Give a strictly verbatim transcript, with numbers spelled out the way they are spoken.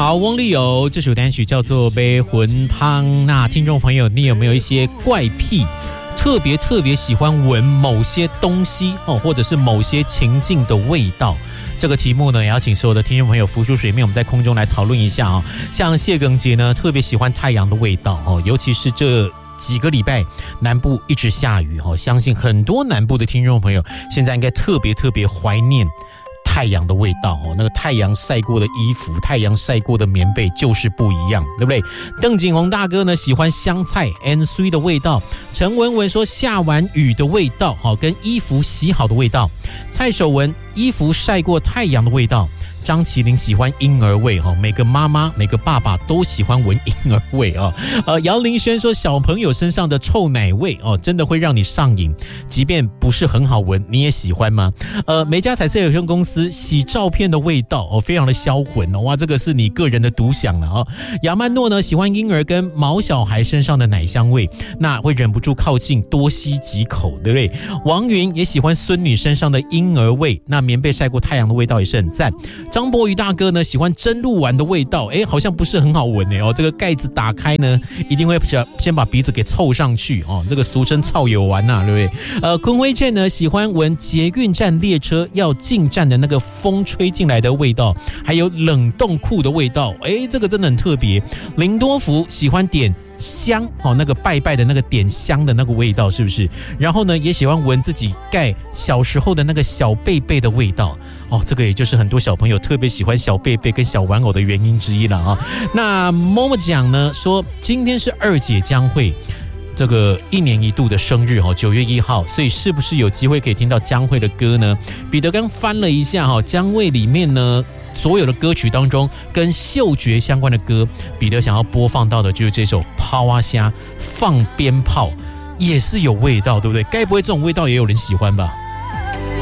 好，翁立友这首单曲叫做《杯魂汤》。那听众朋友，你有没有一些怪癖，特别特别喜欢闻某些东西哦，或者是某些情境的味道？这个题目呢，也要请所有的听众朋友浮出水面，我们在空中来讨论一下啊、哦。像谢耿杰呢，特别喜欢太阳的味道哦，尤其是这几个礼拜南部一直下雨哦，相信很多南部的听众朋友现在应该特别特别怀念太阳的味道哦，那个太阳晒过的衣服，太阳晒过的棉被就是不一样，对不对？邓景宏大哥呢喜欢香菜 and sweet 的味道，陈文文说下完雨的味道，好跟衣服洗好的味道，蔡守文衣服晒过太阳的味道。张麒麟喜欢婴儿味，每个妈妈每个爸爸都喜欢闻婴儿味。呃，姚林轩说小朋友身上的臭奶味真的会让你上瘾，即便不是很好闻你也喜欢吗？呃，美家彩色有限公司洗照片的味道非常的销魂，哇，这个是你个人的独享了啊。亚曼诺呢喜欢婴儿跟毛小孩身上的奶香味，那会忍不住靠近多吸几口，对不对？王云也喜欢孙女身上的婴儿味，那棉被晒过太阳的味道也是很赞。张博宇大哥呢喜欢蒸鹿丸的味道，哎，好像不是很好闻哎哦，这个盖子打开呢，一定会先把鼻子给凑上去哦，这个俗称臭油丸呐、啊，对不对？呃，坤辉健呢喜欢闻捷运站列车要进站的那个风吹进来的味道，还有冷冻库的味道，哎，这个真的很特别。林多福喜欢点香哦，那个拜拜的那个点香的那个味道，是不是？然后呢，也喜欢闻自己盖小时候的那个小贝贝的味道哦，这个也就是很多小朋友特别喜欢小贝贝跟小玩偶的原因之一了啊、哦。那默默讲呢说，今天是二姐江蕙这个一年一度的生日哦，九月一号，所以是不是有机会可以听到江蕙的歌呢？彼得刚翻了一下哈、哦，江蕙里面呢，所有的歌曲当中跟嗅觉相关的歌，彼得想要播放到的就是这首《抛啊虾放鞭炮》，也是有味道，对不对？该不会这种味道也有人喜欢吧？